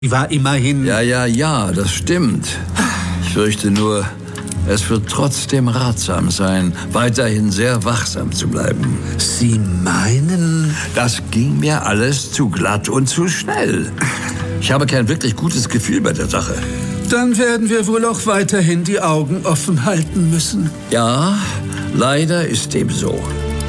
Sie war immerhin... Ja, das stimmt. Ich fürchte nur, es wird trotzdem ratsam sein, weiterhin sehr wachsam zu bleiben. Sie meinen... Das ging mir alles zu glatt und zu schnell. Ich habe kein wirklich gutes Gefühl bei der Sache. Dann werden wir wohl auch weiterhin die Augen offen halten müssen. Ja, leider ist dem so.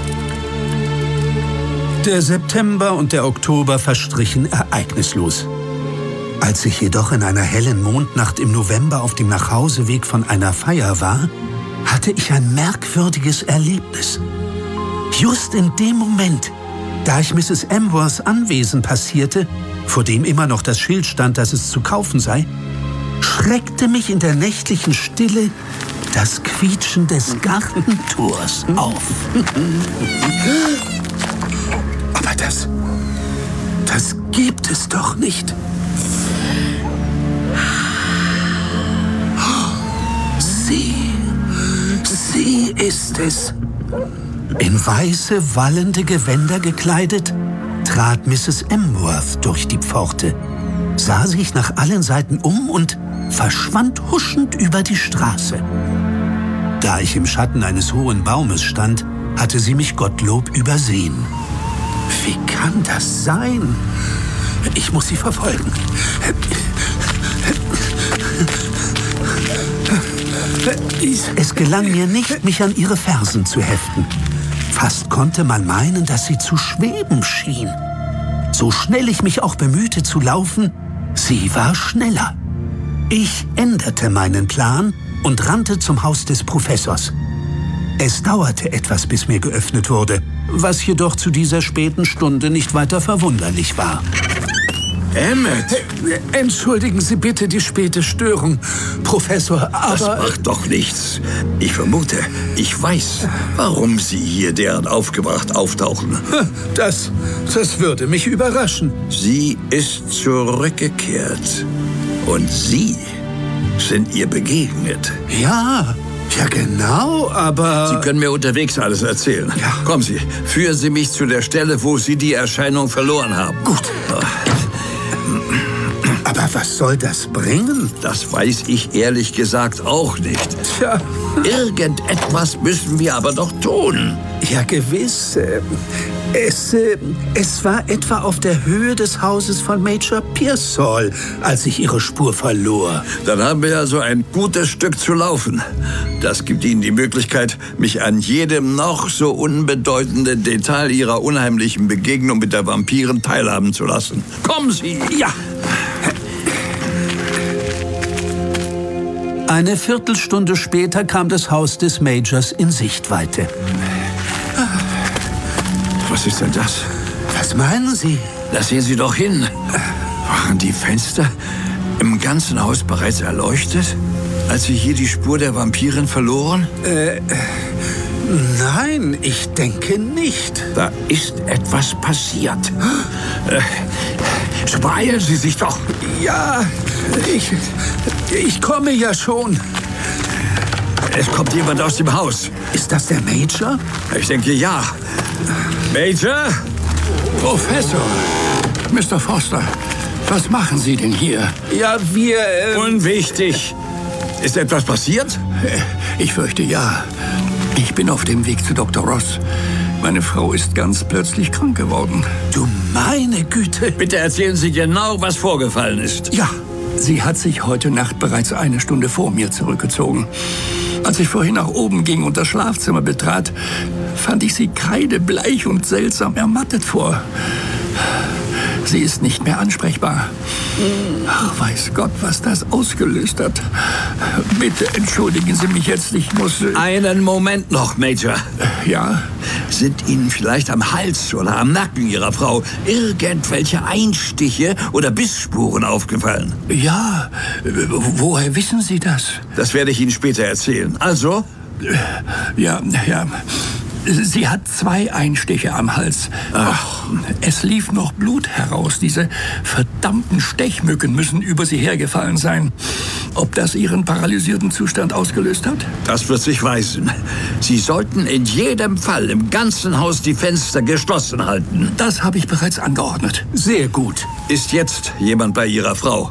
Der September und der Oktober verstrichen ereignislos. Als ich jedoch in einer hellen Mondnacht im November auf dem Nachhauseweg von einer Feier war, hatte ich ein merkwürdiges Erlebnis. Just in dem Moment, da ich Mrs. Amworths Anwesen passierte, vor dem immer noch das Schild stand, dass es zu kaufen sei, schreckte mich in der nächtlichen Stille das Quietschen des Gartentors auf. Aber das gibt es doch nicht. Sie ist es. In weiße, wallende Gewänder gekleidet, trat Mrs. Amworth durch die Pforte, sah sich nach allen Seiten um und verschwand huschend über die Straße. Da ich im Schatten eines hohen Baumes stand, hatte sie mich Gottlob übersehen. Wie kann das sein? Ich muss sie verfolgen. Es gelang mir nicht, mich an ihre Fersen zu heften. Fast konnte man meinen, dass sie zu schweben schien. So schnell ich mich auch bemühte zu laufen, sie war schneller. Ich änderte meinen Plan und rannte zum Haus des Professors. Es dauerte etwas, bis mir geöffnet wurde, was jedoch zu dieser späten Stunde nicht weiter verwunderlich war. Emmet! Entschuldigen Sie bitte die späte Störung, Professor, aber... Das macht doch nichts. Ich vermute, ich weiß, warum Sie hier derart aufgebracht auftauchen. Das würde mich überraschen. Sie ist zurückgekehrt. Und Sie sind ihr begegnet. Ja, genau, aber... Sie können mir unterwegs alles erzählen. Ja. Kommen Sie, führen Sie mich zu der Stelle, wo Sie die Erscheinung verloren haben. Gut. Aber was soll das bringen? Das weiß ich ehrlich gesagt auch nicht. Tja. Irgendetwas müssen wir aber doch tun. Ja, gewiss. Es war etwa auf der Höhe des Hauses von Major Pearsall, als ich ihre Spur verlor. Dann haben wir also ein gutes Stück zu laufen. Das gibt Ihnen die Möglichkeit, mich an jedem noch so unbedeutenden Detail Ihrer unheimlichen Begegnung mit der Vampirin teilhaben zu lassen. Kommen Sie! Ja! Eine Viertelstunde später kam das Haus des Majors in Sichtweite. Was ist denn das? Was meinen Sie? Da sehen Sie doch hin. Waren die Fenster im ganzen Haus bereits erleuchtet, als Sie hier die Spur der Vampirin verloren? Nein, ich denke nicht. Da ist etwas passiert. So beeilen Sie sich doch. Ja, ich komme ja schon. Es kommt jemand aus dem Haus. Ist das der Major? Ich denke, ja. Major? Professor, Mr. Foster, was machen Sie denn hier? Ja, wir... Unwichtig. Ist etwas passiert? Ich fürchte, ja. Ich bin auf dem Weg zu Dr. Ross. Meine Frau ist ganz plötzlich krank geworden. Du meine Güte. Bitte erzählen Sie genau, was vorgefallen ist. Ja, sie hat sich heute Nacht bereits eine Stunde vor mir zurückgezogen. Als ich vorhin nach oben ging und das Schlafzimmer betrat, fand ich sie kreidebleich und seltsam ermattet vor. Sie ist nicht mehr ansprechbar. Ach, weiß Gott, was das ausgelöst hat. Bitte entschuldigen Sie mich jetzt, ich muss... Einen Moment noch, Major. Ja? Sind Ihnen vielleicht am Hals oder am Nacken Ihrer Frau irgendwelche Einstiche oder Bissspuren aufgefallen? Ja, woher wissen Sie das? Das werde ich Ihnen später erzählen. Also? Ja. Sie hat 2 Einstiche am Hals. Ach. Es lief noch Blut heraus. Diese verdammten Stechmücken müssen über sie hergefallen sein. Ob das Ihren paralysierten Zustand ausgelöst hat? Das wird sich weisen. Sie sollten in jedem Fall im ganzen Haus die Fenster geschlossen halten. Das habe ich bereits angeordnet. Sehr gut. Ist jetzt jemand bei Ihrer Frau?